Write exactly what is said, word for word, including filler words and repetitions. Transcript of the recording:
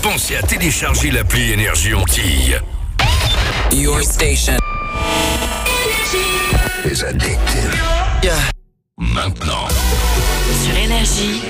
pensez à télécharger l'appli Énergie Antilles. Your station is addictive. Yeah. Maintenant. Sur Énergie.